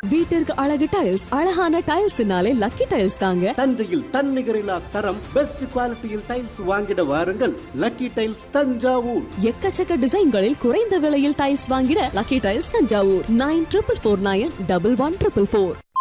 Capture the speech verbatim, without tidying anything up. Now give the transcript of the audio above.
வீட்டிற்கு அழகு டைல்ஸ், அழகான டைல்ஸ்னாலே லக்கி டைல்ஸ் தாங்க. தஞ்சையில் தன்னிகரில்லா தரம், பெஸ்ட் குவாலிட்டியில் டைல்ஸ் வாங்கிட வாருங்கள். Lucky tiles Thanjavur. எக்கச்சக்க டிசைன்களில் குறைந்த விலையில் டைல்ஸ் வாங்கிட lucky tiles Thanjavur. Nine triple four nine double one triple four.